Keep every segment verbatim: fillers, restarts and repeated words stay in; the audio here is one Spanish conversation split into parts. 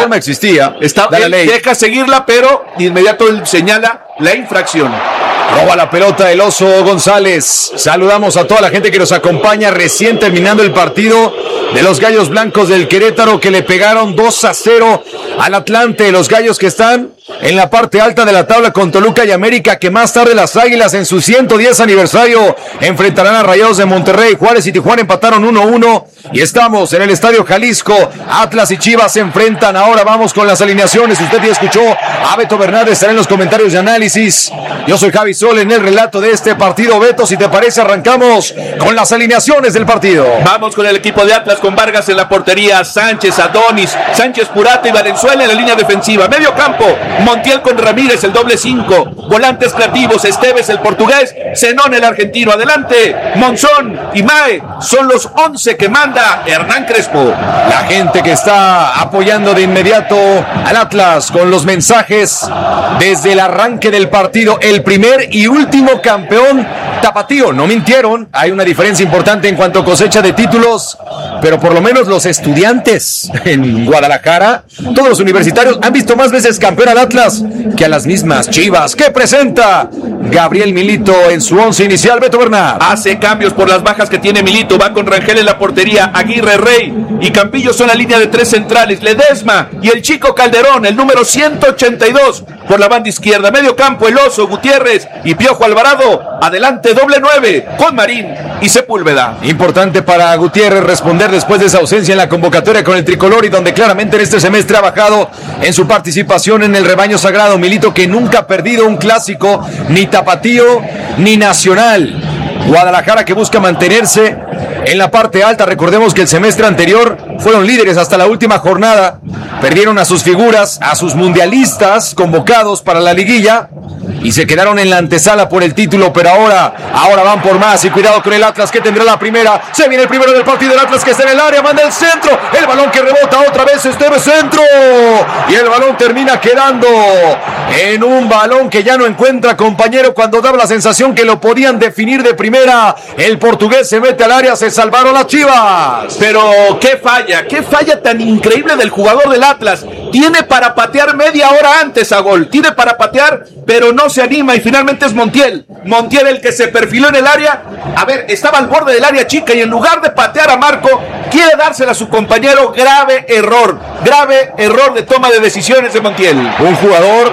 norma existía. Está, da la él ley. deja seguirla, pero de inmediato él señala la infracción. Roba la pelota el Oso González. Saludamos a toda la gente que nos acompaña recién terminando el partido de los Gallos Blancos del Querétaro, que le pegaron dos a cero al Atlante. Los Gallos que están en la parte alta de la tabla con Toluca y América, que más tarde las Águilas en su ciento diez aniversario enfrentarán a Rayados de Monterrey. Juárez y Tijuana empataron uno a uno y estamos en el Estadio Jalisco. Atlas y Chivas se enfrentan. Ahora vamos con las alineaciones. Usted ya escuchó a Beto Bernal, estará en los comentarios de análisis. Yo soy Javi Sol en el relato de este partido. Beto, si te parece, arrancamos con las alineaciones del partido. Vamos con el equipo de Atlas, con Vargas en la portería, Sánchez, Adonis, Sánchez Purata y Valenzuela en la línea defensiva. Medio campo, Montiel con Ramírez, el doble cinco. Volantes creativos, Esteves, el portugués, Zenón, el argentino. Adelante, Monzón y Mae son los once que manda Hernán Crespo. La gente que está apoyando de inmediato al Atlas con los mensajes desde el arranque del partido. El primer y último campeón tapatío. No mintieron, hay una diferencia importante en cuanto a cosecha de títulos, pero por lo menos los estudiantes en Guadalajara, todos los universitarios, han visto más veces campeón al Atlas que a las mismas Chivas, que presenta Gabriel Milito en su once inicial. Beto Bernal hace cambios por las bajas que tiene Milito. Va con Rangel en la portería, Aguirre, Rey y Campillo son la línea de tres centrales. Ledesma y el Chico Calderón, el número ciento ochenta y dos por la banda izquierda. Medio campo, el Oso, Gutiérrez y Piojo Alvarado. Adelante, doble nueve con Marín y Sepúlveda. Importante para Gutiérrez responder después de esa ausencia en la convocatoria con el tricolor, y donde claramente en este semestre ha bajado en su participación en el rebaño sagrado. Milito, que nunca ha perdido un clásico, ni tapatío ni nacional. Guadalajara, que busca mantenerse en la parte alta. Recordemos que el semestre anterior fueron líderes hasta la última jornada. Perdieron a sus figuras, a sus mundialistas convocados para la liguilla, y se quedaron en la antesala por el título, pero ahora, ahora van por más. Y cuidado con el Atlas, que tendrá la primera. Se viene el primero del partido. El Atlas que está en el área, manda el centro, el balón que rebota otra vez, Esteves, centro, y el balón termina quedando en un balón que ya no encuentra compañero, cuando daba la sensación que lo podían definir de primera. El portugués se mete al área, se salvaron las Chivas. Pero qué falla, qué falla tan increíble del jugador del Atlas. Tiene para patear media hora antes a gol, tiene para patear, pero no se anima, y finalmente es Montiel. Montiel el que se perfiló en el área. A ver, estaba al borde del área chica y en lugar de patear a Marco, quiere dársela a su compañero. Grave error, grave error de toma de decisiones de Montiel. Un jugador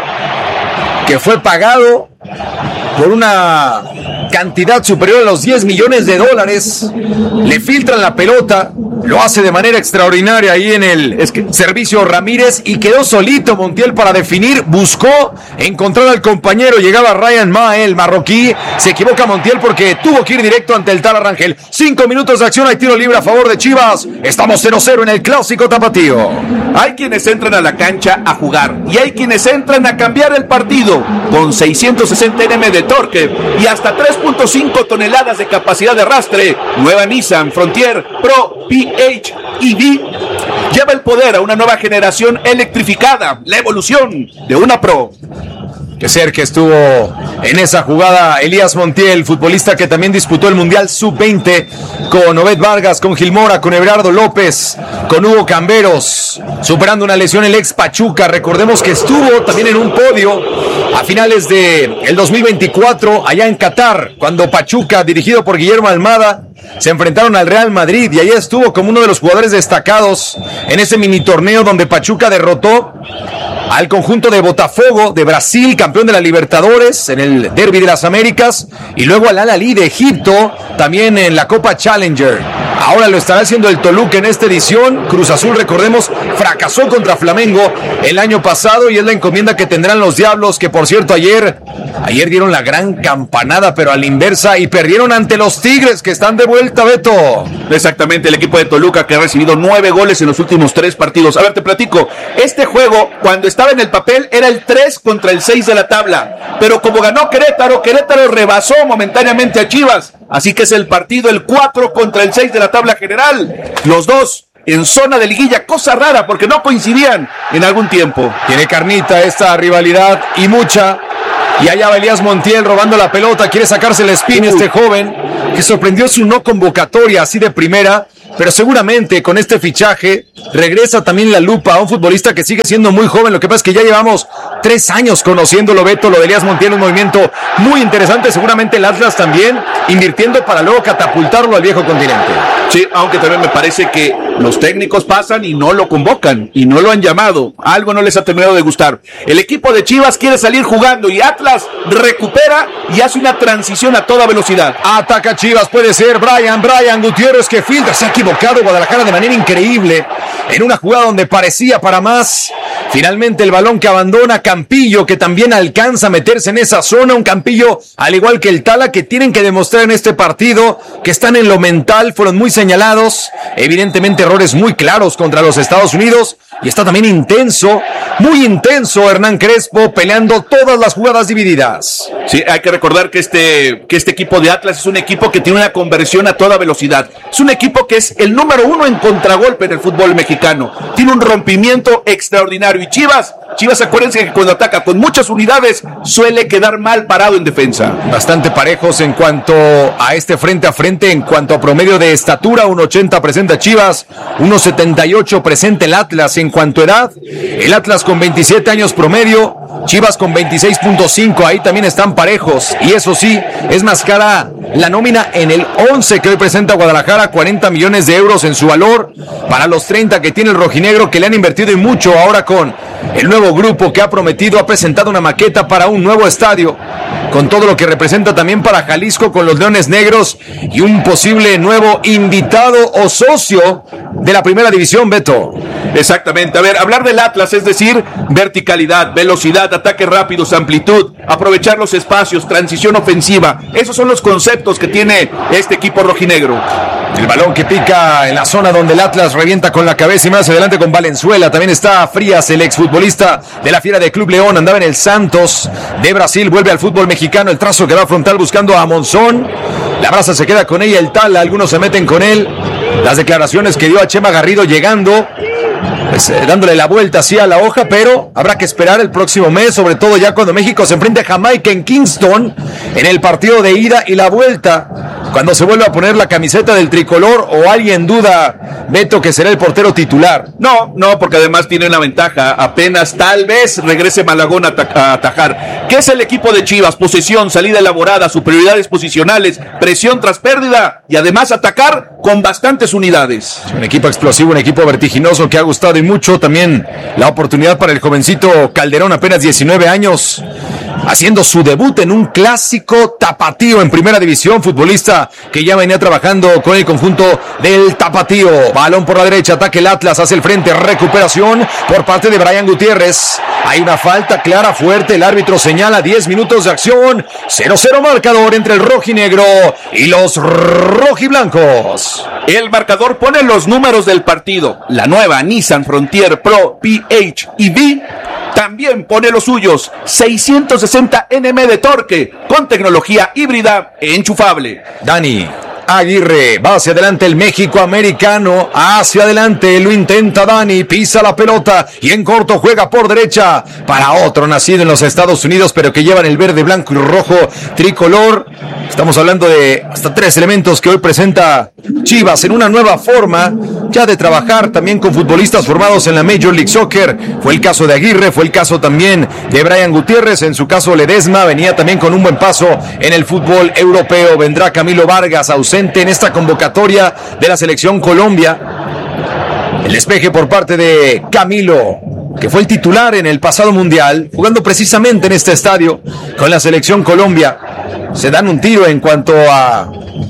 que fue pagado por una cantidad superior a los diez millones de dólares. Le filtran la pelota, lo hace de manera extraordinaria ahí en el es que, servicio Ramírez, y quedó solito Montiel para definir. Buscó encontrar al compañero, llegaba Ryan Mae, el marroquí. Se equivoca Montiel porque tuvo que ir directo ante el tal Rangel. Cinco minutos de acción, hay tiro libre a favor de Chivas. Estamos cero cero en el clásico tapatío. Hay quienes entran a la cancha a jugar y hay quienes entran a cambiar el partido. Con seiscientos sesenta newton metros de torque y hasta tres punto cinco toneladas de capacidad de arrastre, nueva Nissan Frontier Pro P H E V lleva el poder a una nueva generación electrificada, la evolución de una Pro. Que cerca estuvo en esa jugada Elías Montiel, futbolista que también disputó el Mundial sub veinte con Obed Vargas, con Gilmora, con Everardo López, con Hugo Camberos, superando una lesión el ex Pachuca. Recordemos que estuvo también en un podio a finales de el dos mil veinticuatro allá en Qatar, cuando Pachuca, dirigido por Guillermo Almada, se enfrentaron al Real Madrid, y ahí estuvo como uno de los jugadores destacados en ese mini torneo donde Pachuca derrotó al conjunto de Botafogo de Brasil, campeón de la Libertadores en el Derbi de las Américas, y luego al Al-Ahly de Egipto, también en la Copa Challenger. Ahora lo estará haciendo el Toluca en esta edición. Cruz Azul, recordemos, fracasó contra Flamengo el año pasado, y es la encomienda que tendrán los Diablos, que por cierto ayer, ayer dieron la gran campanada, pero a la inversa, y perdieron ante los Tigres, que están de vuelta, Beto. Exactamente, el equipo de Toluca, que ha recibido nueve goles en los últimos tres partidos. A ver, te platico, este juego, cuando estaba en el papel, era el tres contra el seis de la tabla, pero como ganó Querétaro, Querétaro rebasó momentáneamente a Chivas, así que es el partido el cuatro contra el seis de la tabla general, los dos en zona de liguilla, cosa rara porque no coincidían en algún tiempo. Tiene carnita esta rivalidad, y mucha. Y allá va Elías Montiel robando la pelota, quiere sacarse el spin. Uy. Este joven que sorprendió su no convocatoria así de primera. pero seguramente con este fichaje regresa también la lupa a un futbolista que sigue siendo muy joven. Lo que pasa es que ya llevamos tres años conociéndolo, Beto. Lo de Elías Montiel, un movimiento muy interesante, seguramente el Atlas también invirtiendo para luego catapultarlo al viejo continente. Sí, aunque también me parece que los técnicos pasan y no lo convocan y no lo han llamado. Algo no les ha terminado de gustar. El equipo de Chivas quiere salir jugando y Atlas recupera y hace una transición a toda velocidad. Ataca Chivas, puede ser Brian, Brian Gutiérrez que filtra. Se ha equivocado Guadalajara de manera increíble en una jugada donde parecía para más. Finalmente el balón que abandona Campillo, que también alcanza a meterse en esa zona. Un Campillo, al igual que el Tala, que tienen que demostrar en este partido que están en lo mental, fueron muy señalados. Evidentemente errores muy claros contra los Estados Unidos. Y está también intenso, muy intenso Hernán Crespo, peleando todas las jugadas divididas. Sí, hay que recordar que este, que este equipo de Atlas es un equipo que tiene una conversión a toda velocidad. Es un equipo que es el número uno en contragolpe en el fútbol mexicano. Tiene un rompimiento extraordinario. Y Chivas, Chivas, acuérdense que cuando ataca con muchas unidades suele quedar mal parado en defensa. Bastante parejos en cuanto a este frente a frente, en cuanto a promedio de estatura. uno ochenta presenta Chivas, uno setenta y ocho presenta el Atlas. En cuanto a edad, el Atlas con veintisiete años promedio, Chivas con veintiséis punto cinco, ahí también están parejos. Y eso sí, es más cara la nómina en el once que hoy presenta Guadalajara, cuarenta millones de euros en su valor, para los treinta que tiene el rojinegro, que le han invertido y mucho ahora con el nuevo grupo que ha prometido, ha presentado una maqueta para un nuevo estadio, con todo lo que representa también para Jalisco con los Leones Negros y un posible nuevo invitado o socio de la primera división, Beto. Exactamente, a ver, hablar del Atlas es decir, verticalidad, velocidad, ataques rápidos, amplitud, aprovechar los espacios, transición ofensiva. Esos son los conceptos que tiene este equipo rojinegro. El balón que pica en la zona donde el Atlas revienta con la cabeza y más adelante con Valenzuela. También está Frías, el exfutbolista de la Fiera de Club León, andaba en el Santos de Brasil, vuelve al fútbol mexicano. El trazo que va frontal buscando a Monzón. La brasa se queda con ella, el Tala, algunos se meten con él. Las declaraciones que dio a Chema Garrido llegando, pues, eh, dándole la vuelta así a la hoja, pero habrá que esperar el próximo mes, sobre todo ya cuando México se enfrente a Jamaica en Kingston, en el partido de ida y la vuelta, cuando se vuelva a poner la camiseta del tricolor. ¿O alguien duda, Beto, que será el portero titular? No, no, porque además tiene una ventaja, apenas tal vez regrese Malagón a, a atajar. ¿Qué es el equipo de Chivas? Posesión, salida elaborada, superioridades posicionales, presión tras pérdida y además atacar con bastantes unidades. Un equipo explosivo, un equipo vertiginoso que ha gustado y mucho. También la oportunidad para el jovencito Calderón, apenas diecinueve años, haciendo su debut en un clásico tapatío en primera división, futbolista que ya venía trabajando con el conjunto del Tapatío. Balón por la derecha, ataque el Atlas, hace el frente, recuperación por parte de Brian Gutiérrez. Hay una falta clara, fuerte, el árbitro señala diez minutos de acción, cero cero marcador entre el rojinegro y los rojiblancos. El marcador pone los números del partido. La nueva Nissan Frontier Pro P H E V también pone los suyos, seiscientos sesenta Nm de torque, con tecnología híbrida e enchufable. Dani Aguirre, va hacia adelante el México americano, hacia adelante, lo intenta Dani, pisa la pelota y en corto juega por derecha para otro nacido en los Estados Unidos, pero que llevan el verde, blanco y rojo tricolor. Estamos hablando de hasta tres elementos que hoy presenta Chivas en una nueva forma ya de trabajar también con futbolistas formados en la Major League Soccer. Fue el caso de Aguirre, fue el caso también de Brian Gutiérrez, en su caso Ledesma venía también con un buen paso en el fútbol europeo. Vendrá Camilo Vargas, ausente en esta convocatoria de la selección Colombia. El despeje por parte de Camilo, que fue el titular en el pasado mundial, jugando precisamente en este estadio con la selección Colombia. Se dan un tiro en cuanto a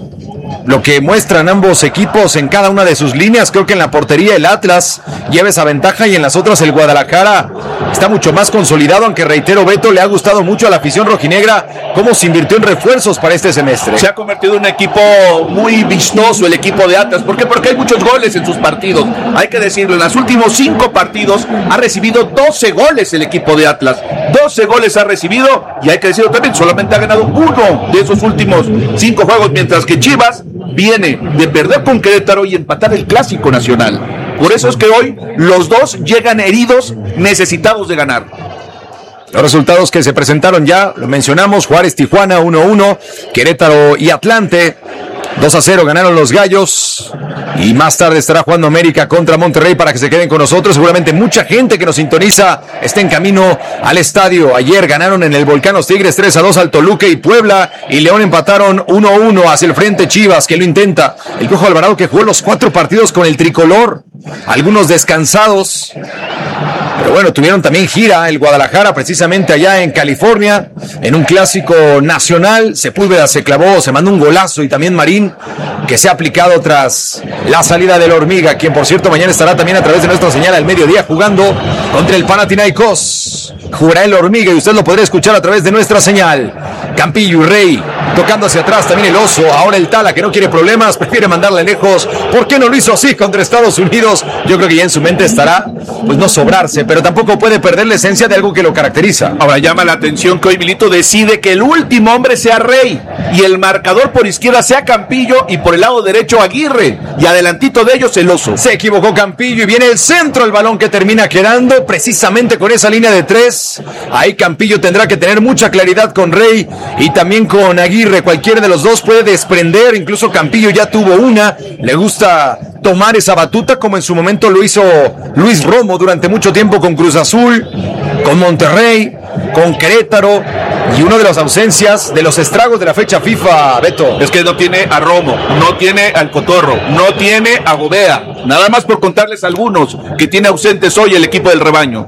lo que muestran ambos equipos en cada una de sus líneas. Creo que en la portería el Atlas lleva esa ventaja y en las otras el Guadalajara está mucho más consolidado, aunque reitero, Beto, le ha gustado mucho a la afición rojinegra cómo se invirtió en refuerzos para este semestre. Se ha convertido en un equipo muy vistoso el equipo de Atlas. ¿Por qué? Porque hay muchos goles en sus partidos. Hay que decirlo, en los últimos cinco partidos ha recibido doce goles el equipo de Atlas. doce goles ha recibido y hay que decirlo también, solamente ha ganado uno de esos últimos cinco juegos, mientras que Chivas viene de perder con Querétaro y empatar el Clásico Nacional. Por eso es que hoy los dos llegan heridos, necesitados de ganar. Los resultados que se presentaron ya, lo mencionamos: Juárez Tijuana uno uno, Querétaro y Atlante dos a cero ganaron los Gallos. Y más tarde estará jugando América contra Monterrey para que se queden con nosotros. Seguramente mucha gente que nos sintoniza está en camino al estadio. Ayer ganaron en el Volcán los Tigres tres a dos al Toluca y Puebla. Y León empataron uno a uno hacia el frente Chivas, que lo intenta. El Cojo Alvarado, que jugó los cuatro partidos con el tricolor. Algunos descansados. Pero bueno, tuvieron también gira el Guadalajara, precisamente allá en California, en un clásico nacional. Sepúlveda se clavó, se mandó un golazo, y también Marín, que se ha aplicado tras la salida del Hormiga, quien por cierto mañana estará también a través de nuestra señal al mediodía jugando contra el Panathinaikos. Jugará el Hormiga y usted lo podrá escuchar a través de nuestra señal. Campillo y Rey tocando hacia atrás, también el Oso. Ahora el Tala, que no quiere problemas, prefiere mandarle lejos. ¿Por qué no lo hizo así contra Estados Unidos? Yo creo que ya en su mente estará, pues no sobrarse, pero tampoco puede perder la esencia de algo que lo caracteriza. Ahora llama la atención que hoy Milito decide que el último hombre sea Rey y el marcador por izquierda sea Campillo y por el lado derecho Aguirre, y adelantito de ellos el Oso. Se equivocó Campillo y viene el centro, el balón que termina quedando precisamente con esa línea de tres. Ahí Campillo tendrá que tener mucha claridad con Rey y también con Aguirre. Cualquiera de los dos puede desprender, incluso Campillo ya tuvo una. Le gusta tomar esa batuta como en su momento lo hizo Luis Romo durante mucho tiempo con Cruz Azul, con Monterrey, con Querétaro. Y una de las ausencias, de los estragos de la fecha FIFA, Beto, es que no tiene a Romo, no tiene al Cotorro, no tiene a Gobea. Nada más por contarles algunos que tiene ausentes hoy el equipo del rebaño.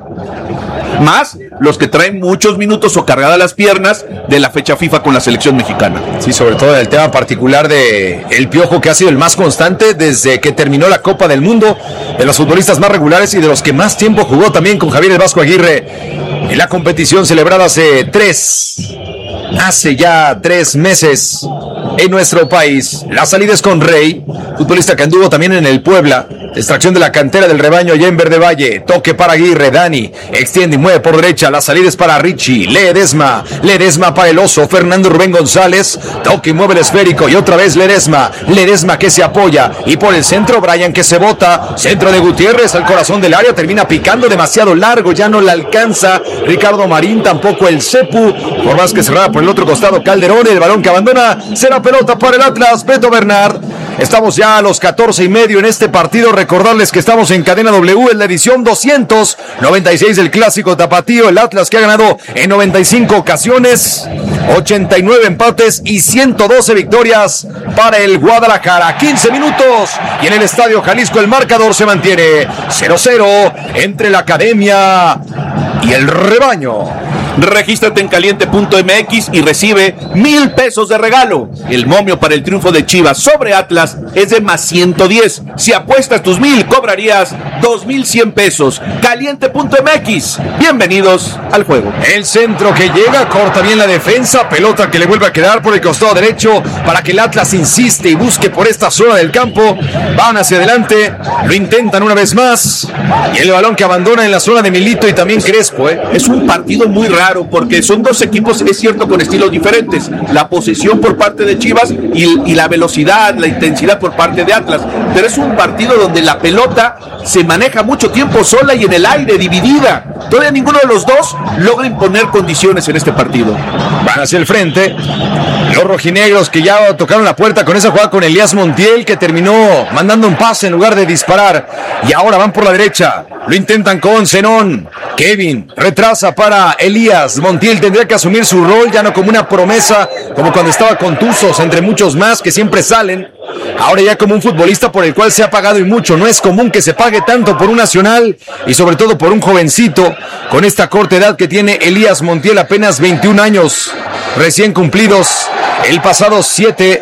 Más los que traen muchos minutos o cargadas las piernas de la fecha FIFA con la selección mexicana. Sí, sobre todo en el tema particular de el Piojo, que ha sido el más constante desde que terminó la Copa del Mundo, de los futbolistas más regulares y de los que más tiempo jugó también con Javier el Vasco Aguirre en la competición celebrada hace tres, hace ya tres meses en nuestro país. La salida es con Rey, futbolista que anduvo también en el Puebla. Extracción de la cantera del rebaño allá en Verde Valle. Toque para Aguirre, Dani extiende y mueve por derecha. La salida es para Richie, Ledesma, Ledesma para el Oso, Fernando Rubén González. Toque y mueve el esférico y otra vez Ledesma, Ledesma que se apoya y por el centro Brian que se bota. Centro de Gutiérrez al corazón del área, termina picando demasiado largo, ya no la alcanza Ricardo Marín, tampoco el Cepu. Por más que cerrada por el otro costado Calderón, el balón que abandona será pelota para el Atlas. Beto Bernard. Estamos ya a los catorce y medio en este partido. Recordarles que estamos en Cadena W en la edición doscientos noventa y seis del Clásico Tapatío. El Atlas, que ha ganado en noventa y cinco ocasiones, ochenta y nueve empates y ciento doce victorias para el Guadalajara. quince minutos y en el Estadio Jalisco el marcador se mantiene cero cero entre la Academia y el Rebaño. Regístrate en caliente punto m x y recibe mil pesos de regalo. El momio para el triunfo de Chivas sobre Atlas es de más ciento diez. Si apuestas tus mil, cobrarías dos mil cien pesos. caliente punto m x. Bienvenidos al juego. El centro que llega, corta bien la defensa. Pelota que le vuelve a quedar por el costado derecho para que el Atlas insiste y busque por esta zona del campo. Van hacia adelante, lo intentan una vez más. Y el balón que abandona en la zona de Milito y también Crespo. ¿eh? Es un partido muy raro, porque son dos equipos, es cierto, con estilos diferentes. La posesión por parte de Chivas y, y la velocidad, la intensidad por parte de Atlas. Pero es un partido donde la pelota se maneja mucho tiempo sola y en el aire, dividida. Todavía ninguno de los dos logra imponer condiciones en este partido. Van hacia el frente los rojinegros, que ya tocaron la puerta con esa jugada con Elías Montiel, que terminó mandando un pase en lugar de disparar. Y ahora van por la derecha, lo intentan con Zenón. Kevin retrasa para Elías Montiel. Tendría que asumir su rol, ya no como una promesa, como cuando estaba con Tuzos, entre muchos más que siempre salen. Ahora ya como un futbolista por el cual se ha pagado y mucho. No es común que se pague tanto por un nacional y sobre todo por un jovencito con esta corta edad que tiene Elías Montiel, apenas veintiún años recién cumplidos el pasado siete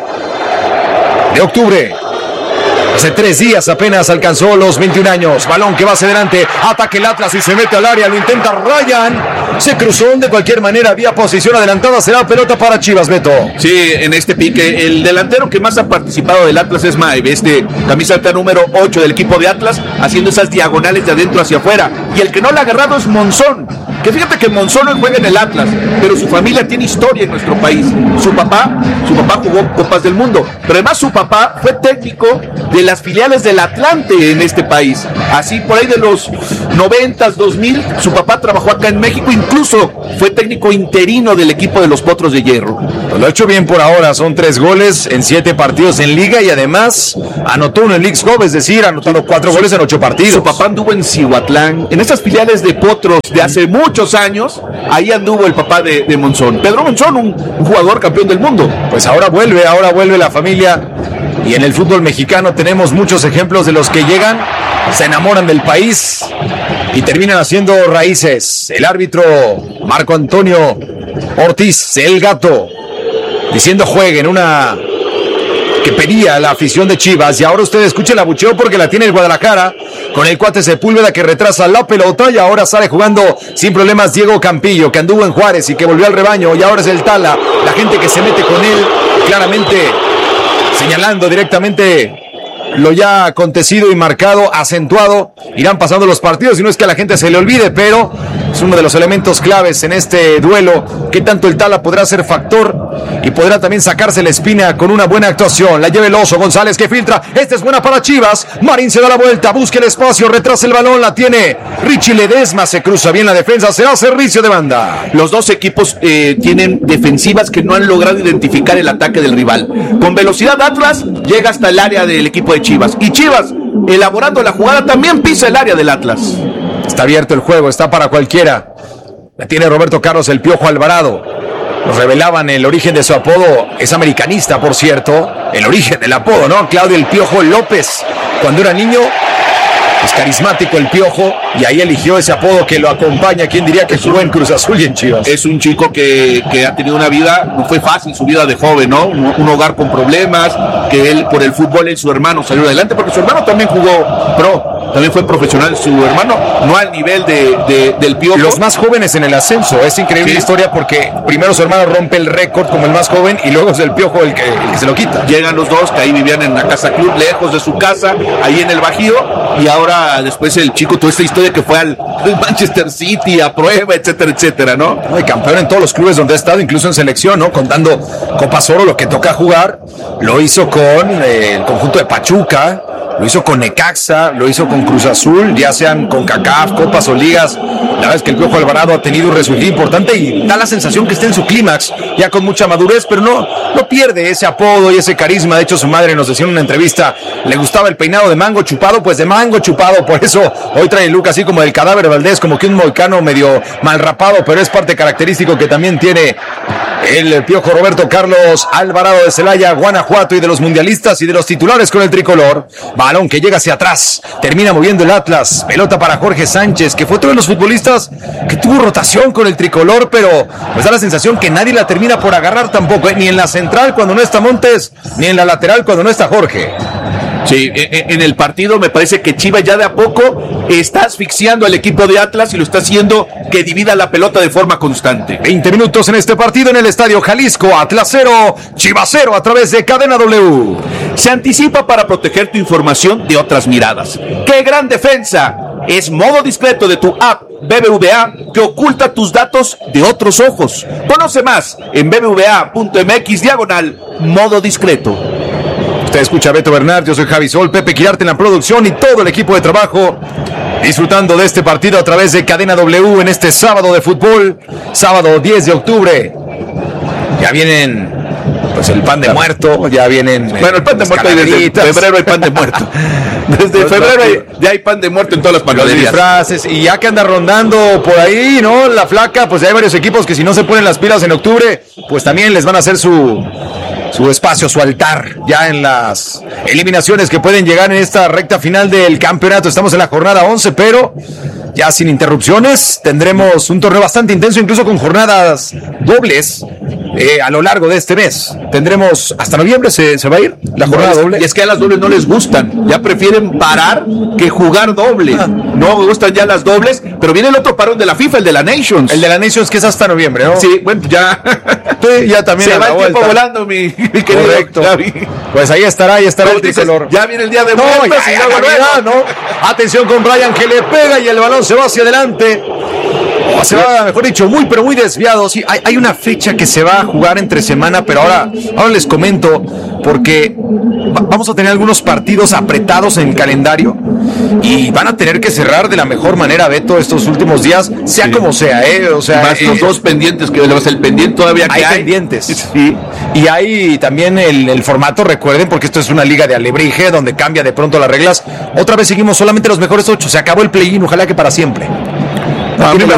de octubre. Hace tres días apenas alcanzó los veintiún años. Balón que va hacia adelante. Ataque el Atlas y se mete al área. Lo intenta Ryan. Se cruzó. De cualquier manera había posición adelantada. Será pelota para Chivas, Beto. Sí, en este pique. El delantero que más ha participado del Atlas es Maeve. Este camiseta número ocho del equipo de Atlas. Haciendo esas diagonales de adentro hacia afuera. Y el que no la ha agarrado es Monzón. Que fíjate que Monzón no juega en el Atlas. Pero su familia tiene historia en nuestro país. Su papá, su papá jugó Copas del Mundo. Pero además su papá fue técnico de las filiales del Atlante en este país. Así por ahí de los noventas, dos mil, su papá trabajó acá en México, incluso fue técnico interino del equipo de los Potros de Hierro. Pues lo ha hecho bien por ahora, son tres goles en siete partidos en Liga y además anotó uno en Leagues Cup, es decir, anotando cuatro goles en ocho partidos. Su papá anduvo en Cihuatlán, en esas filiales de Potros de hace muchos años, ahí anduvo el papá de, de Monzón. Pedro Monzón, un, un jugador campeón del mundo. Pues ahora vuelve, ahora vuelve la familia. Y en el fútbol mexicano tenemos muchos ejemplos de los que llegan, se enamoran del país y terminan haciendo raíces. El árbitro Marco Antonio Ortiz, el Gato, diciendo jueguen, una que pedía la afición de Chivas. Y ahora usted escuche el abucheo porque la tiene el Guadalajara con el cuate Sepúlveda que retrasa la pelota y ahora sale jugando sin problemas Diego Campillo, que anduvo en Juárez y que volvió al rebaño y ahora es el Tala, la gente que se mete con él claramente señalando directamente lo ya acontecido y marcado, acentuado. Irán pasando los partidos y no es que a la gente se le olvide, pero es uno de los elementos claves en este duelo. ¿Qué tanto el Tala podrá ser factor y podrá también sacarse la espina con una buena actuación? La lleva el Oso González que filtra. Esta es buena para Chivas. Marín se da la vuelta, busca el espacio, retrasa el balón, la tiene Richie Ledesma, se cruza bien la defensa, será servicio de banda. Los dos equipos eh, tienen defensivas que no han logrado identificar el ataque del rival. Con velocidad Atlas llega hasta el área del equipo de Chivas. Y Chivas, elaborando la jugada, también pisa el área del Atlas. Está abierto el juego, está para cualquiera. La tiene Roberto Carlos el Piojo Alvarado. Nos revelaban el origen de su apodo. Es americanista, por cierto. El origen del apodo, ¿no? Claudio el Piojo López. Cuando era niño, es carismático el Piojo. Y ahí eligió ese apodo que lo acompaña. ¿Quién diría que jugó en Cruz Azul y en Chivas? Es un chico que, que ha tenido una vida, no fue fácil su vida de joven, ¿no? Un, un hogar con problemas, que él por el fútbol y su hermano salió adelante, porque su hermano también jugó pro, también fue profesional, su hermano, no al nivel de, de, del Piojo. Los más jóvenes en el ascenso, es increíble sí. La historia porque primero su hermano rompe el récord como el más joven y luego es el Piojo el que, el que se lo quita. Llegan los dos, que ahí vivían en la casa club, lejos de su casa, ahí en el Bajío, y ahora después el chico, toda esta historia que fue al Manchester City, a prueba, etcétera, etcétera, ¿no? No, y campeón en todos los clubes donde ha estado, incluso en selección, ¿no? Contando Copas Oro, lo que toca jugar, lo hizo con eh, el conjunto de Pachuca, lo hizo con Necaxa, lo hizo con Cruz Azul, ya sean con CACAF, Copas o Ligas. La verdad es que el Piojo Alvarado ha tenido un resurgir importante y da la sensación que está en su clímax, ya con mucha madurez, pero no, no pierde ese apodo y ese carisma. De hecho, su madre nos decía en una entrevista, le gustaba el peinado de mango chupado, pues de mango chupado, por eso hoy trae el look así como del Cadáver Valdés, como que un moicano medio mal rapado, pero es parte característico que también tiene el Piojo Roberto Carlos Alvarado de Celaya, Guanajuato, y de los mundialistas y de los titulares con el tricolor. Balón que llega hacia atrás, termina moviendo el Atlas, pelota para Jorge Sánchez, que fue otro de los futbolistas que tuvo rotación con el tricolor, pero pues da la sensación que nadie la termina por agarrar tampoco, ¿eh? Ni en la central cuando no está Montes, ni en la lateral cuando no está Jorge. Sí, en el partido me parece que Chivas ya de a poco está asfixiando al equipo de Atlas y lo está haciendo que divida la pelota de forma constante. veinte minutos en este partido en el Estadio Jalisco, Atlas cero, Chivas cero a través de Cadena W. Se anticipa para proteger tu información de otras miradas. ¡Qué gran defensa! Es modo discreto de tu app B B V A que oculta tus datos de otros ojos. Conoce más en b b v a punto m x diagonal modo discreto. Usted escucha a Beto Bernard, yo soy Javi Sol, Pepe Quirarte en la producción y todo el equipo de trabajo disfrutando de este partido a través de Cadena W en este sábado de fútbol, sábado diez de octubre. Ya vienen pues el pan de muerto, ya vienen bueno, el pan de muerto hay desde febrero, hay pan de muerto. Desde los febrero hay, ya hay pan de muerto en todas las panaderías. Disfraces, y ya que anda rondando por ahí, ¿no? La flaca, pues hay varios equipos que si no se ponen las pilas en octubre, pues también les van a hacer su su espacio, su altar, ya en las eliminaciones que pueden llegar en esta recta final del campeonato. Estamos en la jornada once, pero ya sin interrupciones. Tendremos un torneo bastante intenso, incluso con jornadas dobles eh, a lo largo de este mes. Tendremos hasta noviembre, se, se va a ir la jornada no, doble. Y es que a las dobles no les gustan, ya prefieren parar que jugar doble. Ah. No me gustan ya las dobles, pero viene el otro parón de la FIFA, el de la Nations. El de la Nations que es hasta noviembre, ¿no? Sí, bueno, ya. Sí, ya también se va el tiempo volando, mi, mi querido Correcto. Javi. Pues ahí estará, ahí estará el tricolor. Ya viene el día de no, muertos ya, y ya, luego ya, no. Atención con Brian que le pega y el balón se va hacia adelante. Se va, mejor dicho, muy pero muy desviado. Sí, hay, hay una fecha que se va a jugar entre semana, pero ahora, ahora les comento, porque va, vamos a tener algunos partidos apretados en el calendario y van a tener que cerrar de la mejor manera, Beto, estos últimos días, sea sí. como sea, ¿eh? O sea, más eh, los dos pendientes, que el pendiente todavía que hay. Hay pendientes. Sí. Y hay también el, el formato, recuerden, porque esto es una liga de alebrije, donde cambia de pronto las reglas. Otra vez seguimos solamente los mejores ocho, se acabó el play-in, ojalá que para siempre. No,